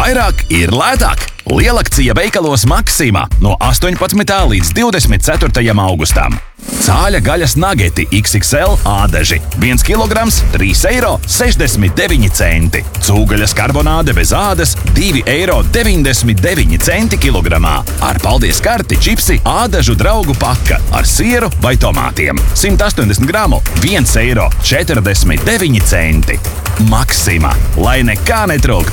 Vairāk ir lētāk! Lielakcija veikalos Maxima no 18. līdz 24. augustam. Cāļa gaļas nageti XXL ādaži 1 kg 3,69 eiro. Cūgaļas karbonāde bez ādas 2,99 eiro kilogramā. Ar paldies karti čipsi ādažu draugu paka ar sieru vai tomātiem. 180 gramu 1,49 eiro. Maxima, lai nekā netrūktu